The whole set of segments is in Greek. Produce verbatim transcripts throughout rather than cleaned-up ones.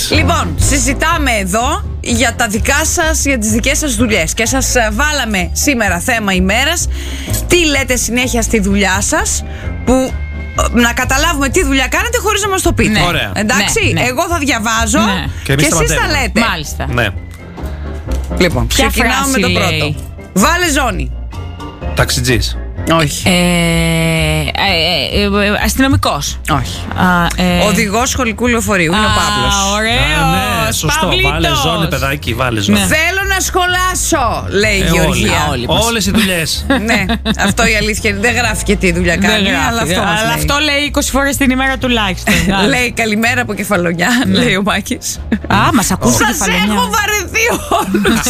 Λοιπόν, συζητάμε εδώ για τα δικά σας, για τις δικές σας δουλειές. Και σας βάλαμε σήμερα θέμα ημέρας. Τι λέτε συνέχεια στη δουλειά σας, που να καταλάβουμε τι δουλειά κάνετε χωρίς να μας το πείτε. Ναι. Ωραία. Εντάξει, ναι, ναι. εγώ θα διαβάζω ναι. και, και εσείς θα λέτε. Μάλιστα. Ναι. Λοιπόν, ποια ξεκινάμε με το λέει? πρώτο. Βάλε ζώνη. Ταξιτζής. Όχι. Ε, ε, ε, ε, αστυνομικός. Όχι. Ε, Οδηγός σχολικού λεωφορείου. Είναι ο Παύλος. Ωραίο. Α, ναι, σωστό. Παυλίτος. Βάλε ζώνη, παιδάκι, βάλε ζώνη. Ναι. Θέλω να σχολάσω, λέει η Ε, Γεωργία. όλοι, όλες οι δουλειές. Ναι, αυτό η αλήθεια είναι. Δεν γράφει και τι δουλειά κάνει, Δεν αλλά αυτό, μας αλλά λέει. αυτό λέει είκοσι φορές την ημέρα τουλάχιστον. Λέει καλημέρα από Κεφαλονιά, λέει ο Μάκης. Α, μας ακούει Σας Κεφαλονιά. έχω βαρεθεί όλους.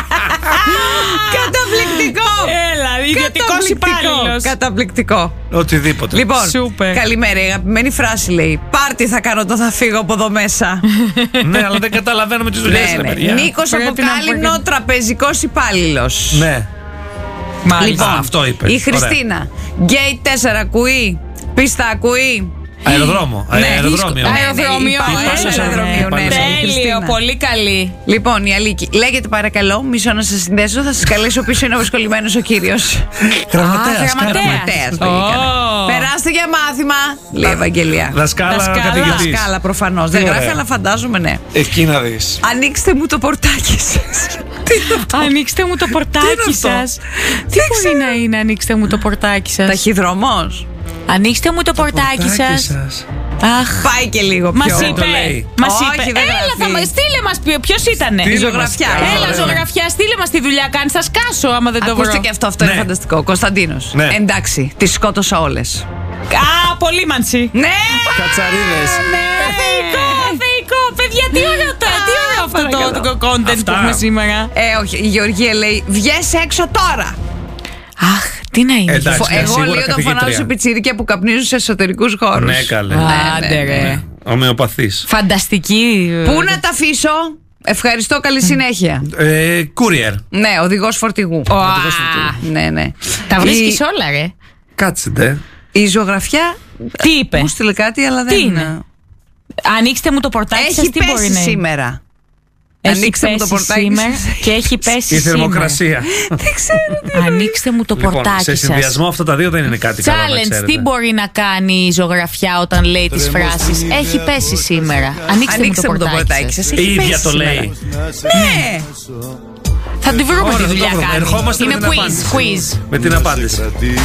Καταπληκτικό. Έλα, ιδιωτικός υπάλληλος. Καταπληκτικό. Οτιδήποτε. Λοιπόν, Σούπερ. καλημέρα. Η αγαπημένη φράση λέει: πάρτι θα κάνω το θα φύγω από εδώ μέσα. Ναι, αλλά δεν καταλαβαίνουμε τις δουλειές, Ναι, ρε ναι. παιδιά. Νίκος Πρέπει να Αποκάλυμνο, πω και- τραπεζικός υπάλληλος. Ναι. Μάλιστα. Α, αυτό είπε. Η Χριστίνα. Γκέιτ τέσσερα ακούει. Πίστα ακούει. Αεροδρόμο. Ναι, Αεροδρόμιο. ναι, Αεροδρόμιο. Υπάρχει Υπάρχει ένα αεροδρόμιο, ναι, ναι, η Τέλειο, Χριστίνα. πολύ καλή. Λοιπόν, η Αλίκη. Λέγεται παρακαλώ, μισό να σας συνδέσω. Θα σας καλέσω πίσω, είναι απασχολημένος ο κύριος. Γραμματέας. Α, γραμματέας. Γραμματέας το Ω. έκανε. Περάστε για μάθημα, λέει η Ευαγγελία. Δασκάλα, Δασκάλα. καθηγητής. Δασκάλα προφανώς. Δεν Τι γράφει, ωραία. αλλά φαντάζομαι ναι. Εκεί να δεις. Ανοίξτε μου το πορτάκι σας. Τι είναι αυτό? Ανοίξτε μου το Τι πορτάκι είναι αυτό? σας. Τι Δεν μπορεί ξέρω. να είναι, ανοίξτε μου το πορτάκι σας. Ταχυδρομός. Ανοίξτε μου το πορτάκι σας. Αχ. Πάει και λίγο Μας πιο. το είπε. λέει. Μας Όχι, είπε. δεν Έλα, γράφει. θα μας στείλε μας. Ποιος ήτανε? Στείλε Η ζωγραφιά. μας. Έλα, Έλα, Ωραία. ζωγραφιά, στείλε μας τη δουλειά. Κάνει, θα σκάσω άμα δεν το βρω. Ακούστε και αυτό, αυτό είναι Ναι. φανταστικό. Κωνσταντίνος. Ναι. Εντάξει, τις σκότωσα όλες. Α, απολύμανση. Ναι! Κατσαρίδες. Ναι, θεϊκό, θεϊκό. Παιδιά, τι ωραίο το, τι ωραίο αυτό το, παρακαλώ. το content Αυτά. που έχουμε σήμερα. Ε, όχι, η Γεωργία λέει: βγες έξω τώρα. Αχ, τι να είναι. Εντάξει. Φο- ναι, Εγώ σίγουρα λέω όταν καθηγήτρια. φωνάζω πιτσίρικα που καπνίζουν σε εσωτερικούς χώρους. Ναι, καλέ. Άντε ρε. Ναι. Ομοιοπαθής. Φανταστική. Πού να τα αφήσω? Ευχαριστώ, καλή συνέχεια. Ε, Courier. Ναι, οδηγός φορτηγού. Ωα. Ναι, ναι. Τα βρίσκεις Η- όλα, ρε. Κάτσετε. Η ζωγραφιά Τι είπε? μου στείλε κάτι, αλλά δεν Τι είναι? Ανοίξτε μου το πορτάκι σας, Έχει τι μπορεί πέσει να είναι. σήμερα. Έχει Ανοίξτε μου το πέσει πορτάκι σήμερα σας. και έχει πέσει Η σήμερα. θερμοκρασία. Δεν ξέρω τι. Ανοίξτε μου το Λοιπόν, πορτάκι σε σας. συνδυασμό αυτά τα δύο δεν είναι κάτι καλό να Challenge, ξέρετε. τι μπορεί να κάνει η ζωγραφιά όταν λέει τις φράσεις? Έχει πέσει σήμερα. Ανοίξτε μου το πορτάκι σας. Η Έχει ίδια πέσει το σήμερα. λέει. Ναι. Θα τη βρούμε Ωραία, τη θα το δουλειά βρούμε. κάνει. Ερχόμαστε με Είναι την quiz, απάντηση. quiz. Με την απάντηση.